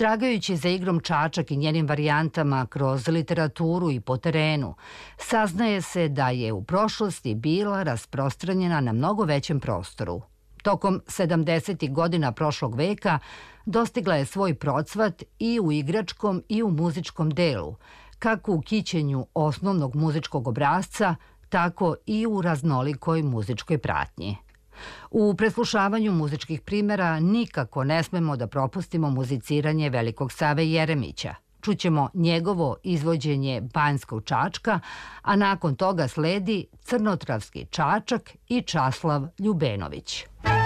Tragajući za igrom Čačak i njenim varijantama kroz literaturu i po terenu, saznaje se da je u prošlosti bila rasprostranjena na mnogo većem prostoru. Tokom 70. godina prošlog veka dostigla je svoj procvat i u igračkom i u muzičkom delu, kako u kićenju osnovnog muzičkog obrasca, tako i u raznolikoj muzičkoj pratnji. U preslušavanju muzičkih primera nikako ne smemo da propustimo muziciranje velikog Save Jeremića. Čućemo njegovo izvođenje Banjskog Čačka, a nakon toga sledi Crnotravski Čačak i Časlav Ljubenović.